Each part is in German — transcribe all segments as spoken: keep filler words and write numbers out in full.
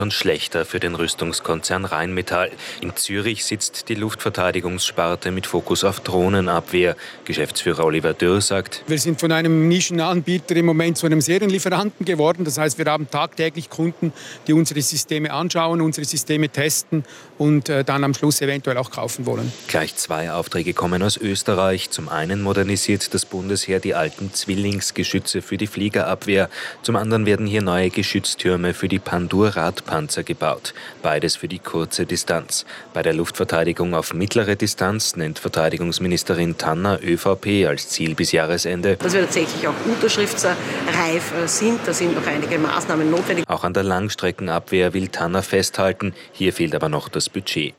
und schlechter für den Rüstungskonzern Rheinmetall. In Zürich sitzt die Luftverteidigungssparte mit Fokus auf Drohnenabwehr. Geschäftsführer Oliver Dürr sagt: Wir sind von einem Nischenanbieter im Moment zu einem Serienlieferanten geworden. Das heißt, wir haben tagtäglich Kunden, die unsere Systeme anschauen, unsere Systeme testen und äh, dann am Schluss eventuell auch kaufen wollen. Gleich zwei Aufträge kommen aus Österreich. Zum einen modernisiert das Bundesheer die alten Zwillingsgeschütze für die Fliegerabwehr. Zum anderen werden hier neue Geschütztürme für die Pandur-Radpanzer gebaut. Beides für die kurze Distanz. Bei der Luftverteidigung auf mittlere Distanz nennt Verteidigungsministerin Tanner ÖVP als Ziel bis Jahresende, dass wir tatsächlich auch unterschriftsreif sind. Da sind noch einige Maßnahmen notwendig. Auch an der Langstreckenabwehr will Tanner festhalten. Hier fehlt aber noch das Budget.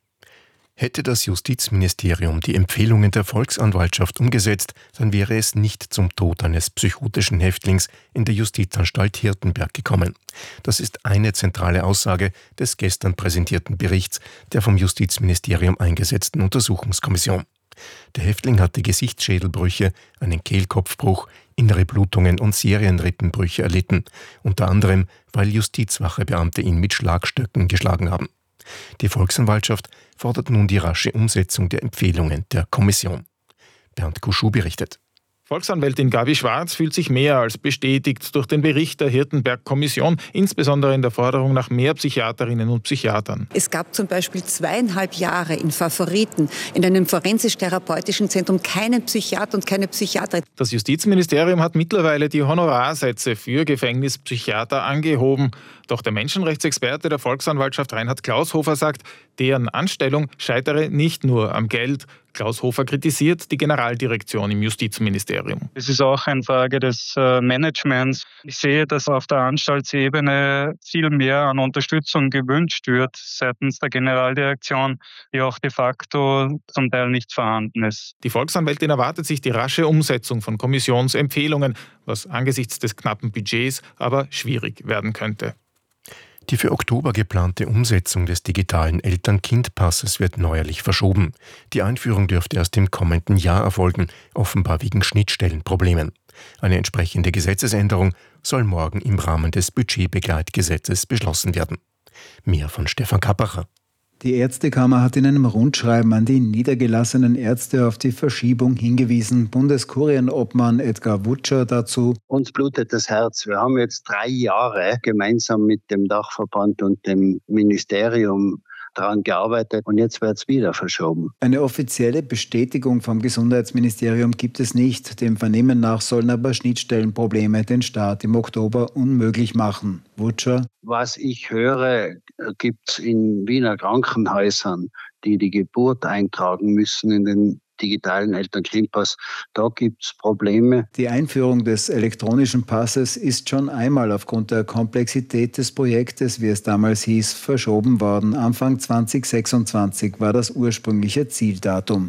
Hätte das Justizministerium die Empfehlungen der Volksanwaltschaft umgesetzt, dann wäre es nicht zum Tod eines psychotischen Häftlings in der Justizanstalt Hirtenberg gekommen. Das ist eine zentrale Aussage des gestern präsentierten Berichts der vom Justizministerium eingesetzten Untersuchungskommission. Der Häftling hatte Gesichtsschädelbrüche, einen Kehlkopfbruch, innere Blutungen und Serienrippenbrüche erlitten, unter anderem, weil Justizwachebeamte ihn mit Schlagstöcken geschlagen haben. Die Volksanwaltschaft fordert nun die rasche Umsetzung der Empfehlungen der Kommission. Bernd Kuschu berichtet. Volksanwältin Gabi Schwarz fühlt sich mehr als bestätigt durch den Bericht der Hirtenberg-Kommission, insbesondere in der Forderung nach mehr Psychiaterinnen und Psychiatern. Es gab zum Beispiel zweieinhalb Jahre in Favoriten, in einem forensisch-therapeutischen Zentrum, keinen Psychiater und keine Psychiaterin. Das Justizministerium hat mittlerweile die Honorarsätze für Gefängnispsychiater angehoben. Doch der Menschenrechtsexperte der Volksanwaltschaft Reinhard Klaushofer sagt, deren Anstellung scheitere nicht nur am Geld. Klaushofer kritisiert die Generaldirektion im Justizministerium. Es ist auch eine Frage des Managements. Ich sehe, dass auf der Anstaltsebene viel mehr an Unterstützung gewünscht wird seitens der Generaldirektion, die auch de facto zum Teil nicht vorhanden ist. Die Volksanwältin erwartet sich die rasche Umsetzung von Kommissionsempfehlungen, was angesichts des knappen Budgets aber schwierig werden könnte. Die für Oktober geplante Umsetzung des digitalen Eltern-Kind-Passes wird neuerlich verschoben. Die Einführung dürfte erst im kommenden Jahr erfolgen, offenbar wegen Schnittstellenproblemen. Eine entsprechende Gesetzesänderung soll morgen im Rahmen des Budgetbegleitgesetzes beschlossen werden. Mehr von Stefan Kappacher. Die Ärztekammer hat in einem Rundschreiben an die niedergelassenen Ärzte auf die Verschiebung hingewiesen. Bundeskurienobmann Edgar Wutscher dazu: Uns blutet das Herz. Wir haben jetzt drei Jahre gemeinsam mit dem Dachverband und dem Ministerium daran gearbeitet und jetzt wird es wieder verschoben. Eine offizielle Bestätigung vom Gesundheitsministerium gibt es nicht. Dem Vernehmen nach sollen aber Schnittstellenprobleme den Start im Oktober unmöglich machen. Wutscher: Was ich höre, gibt es in Wiener Krankenhäusern, die die Geburt eintragen müssen in den digitalen Eltern-Kind-Pass. Da gibt es Probleme. Die Einführung des elektronischen Passes ist schon einmal aufgrund der Komplexität des Projektes, wie es damals hieß, verschoben worden. Anfang zwanzig sechsundzwanzig war das ursprüngliche Zieldatum.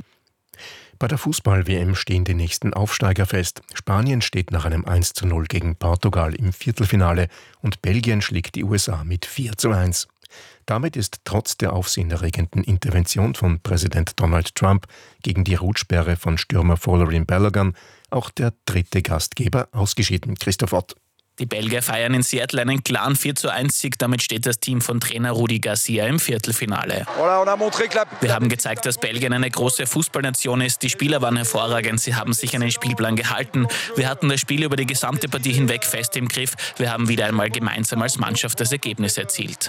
Bei der Fußball-W M stehen die nächsten Aufsteiger fest. Spanien steht nach einem eins zu null gegen Portugal im Viertelfinale und Belgien schlägt die U S A mit vier zu eins. Damit ist trotz der aufsehenerregenden Intervention von Präsident Donald Trump gegen die Rotsperre von Stürmer Folarin Balogun auch der dritte Gastgeber ausgeschieden. Christoph Ott. Die Belgier feiern in Seattle einen klaren vier zu eins Sieg. Damit steht das Team von Trainer Rudi Garcia im Viertelfinale. Wir haben gezeigt, dass Belgien eine große Fußballnation ist. Die Spieler waren hervorragend. Sie haben sich an den Spielplan gehalten. Wir hatten das Spiel über die gesamte Partie hinweg fest im Griff. Wir haben wieder einmal gemeinsam als Mannschaft das Ergebnis erzielt.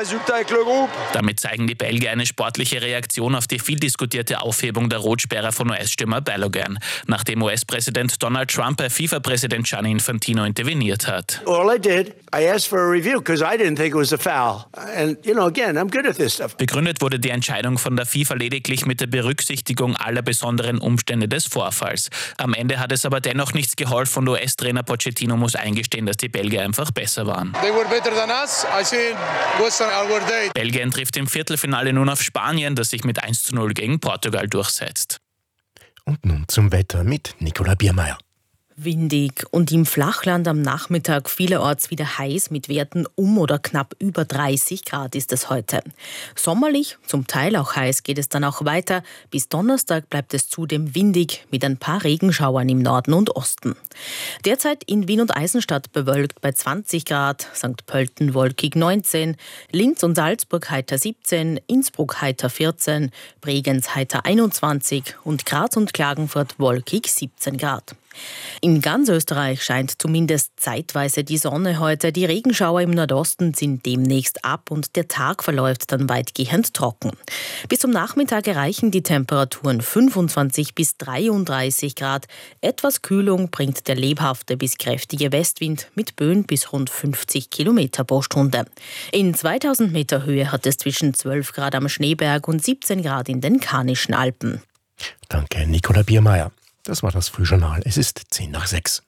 Damit zeigen die Belgier eine sportliche Reaktion auf die viel diskutierte Aufhebung der Rotsperre von U S-Stürmer Balogun, nachdem U S-Präsident Donald Trump bei FIFA-Präsident Gianni Infantino interveniert hat. Begründet wurde die Entscheidung von der FIFA lediglich mit der Berücksichtigung aller besonderen Umstände des Vorfalls. Am Ende hat es aber dennoch nichts geholfen und U S-Trainer Pochettino muss eingestehen, dass die Belgier einfach besser waren. Belgien trifft im Viertelfinale nun auf Spanien, das sich mit eins zu null gegen Portugal durchsetzt. Und nun zum Wetter mit Nicola Biermeier. Windig und im Flachland am Nachmittag vielerorts wieder heiß mit Werten um oder knapp über dreißig Grad ist es heute. Sommerlich, zum Teil auch heiß, geht es dann auch weiter. Bis Donnerstag bleibt es zudem windig mit ein paar Regenschauern im Norden und Osten. Derzeit in Wien und Eisenstadt bewölkt bei zwanzig Grad, Sankt Pölten wolkig neunzehn, Linz und Salzburg heiter siebzehn, Innsbruck heiter vierzehn, Bregenz heiter einundzwanzig und Graz und Klagenfurt wolkig siebzehn Grad. In ganz Österreich scheint zumindest zeitweise die Sonne heute. Die Regenschauer im Nordosten sind demnächst ab und der Tag verläuft dann weitgehend trocken. Bis zum Nachmittag erreichen die Temperaturen fünfundzwanzig bis dreiunddreißig Grad. Etwas Kühlung bringt der lebhafte bis kräftige Westwind mit Böen bis rund fünfzig Kilometer pro Stunde. In zweitausend Meter Höhe hat es zwischen zwölf Grad am Schneeberg und siebzehn Grad in den Karnischen Alpen. Danke, Nicola Biermeier. Das war das Frühjournal. Es ist zehn nach sechs.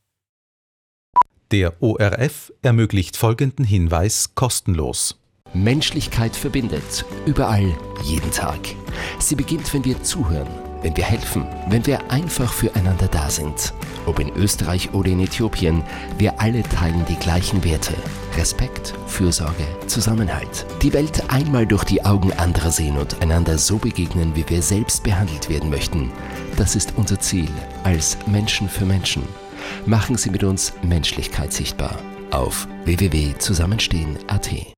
Der O R F ermöglicht folgenden Hinweis kostenlos. Menschlichkeit verbindet. Überall, jeden Tag. Sie beginnt, wenn wir zuhören, wenn wir helfen, wenn wir einfach füreinander da sind. Ob in Österreich oder in Äthiopien, wir alle teilen die gleichen Werte. Respekt, Fürsorge, Zusammenhalt. Die Welt einmal durch die Augen anderer sehen und einander so begegnen, wie wir selbst behandelt werden möchten. Das ist unser Ziel als Menschen für Menschen. Machen Sie mit uns Menschlichkeit sichtbar auf w w w punkt zusammenstehen punkt a t.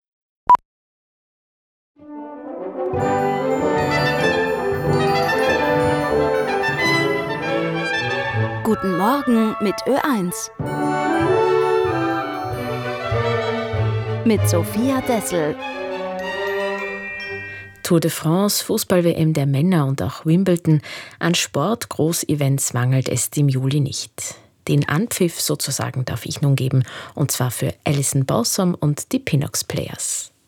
Guten Morgen mit Ö eins. Mit Sophia Dessel. Tour de France, Fußball-W M der Männer und auch Wimbledon. An Sport-Großevents mangelt es im Juli nicht. Den Anpfiff sozusagen darf ich nun geben, und zwar für Alison Balsom und die Pinnox Players.